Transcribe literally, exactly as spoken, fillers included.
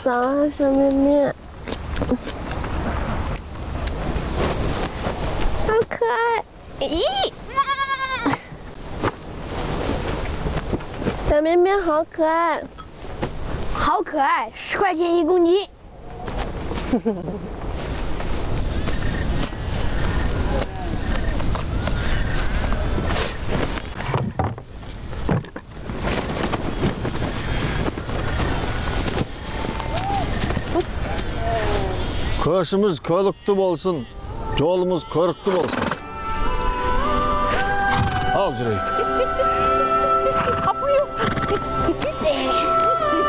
啊，小绵绵，好可爱！咦，小绵绵好可爱， 好可爱，十块钱一公斤。 Köşümüz körüklü bolsun, yolumuz körüklü bolsun. Al Cüreyt.